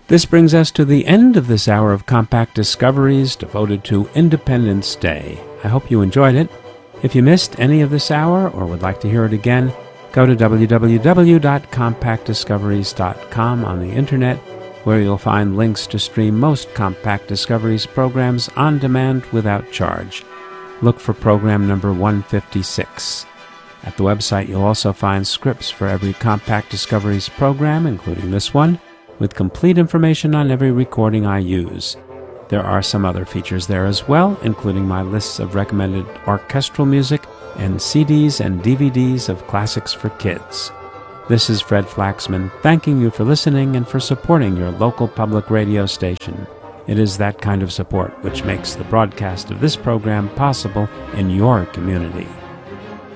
This brings us to the end of this hour of Compact Discoveries devoted to Independence Day. I hope you enjoyed it. If you missed any of this hour or would like to hear it again, go to www.compactdiscoveries.com on the internet, where you'll find links to stream most Compact Discoveries programs on demand without charge. Look for program number 156. At the website, you'll also find scripts for every Compact Discoveries program, including this one, with complete information on every recording I use. There are some other features there as well, including my lists of recommended orchestral music and CDs and DVDs of classics for kids. This is Fred Flaxman, thanking you for listening and for supporting your local public radio station. It is that kind of support which makes the broadcast of this program possible in your community.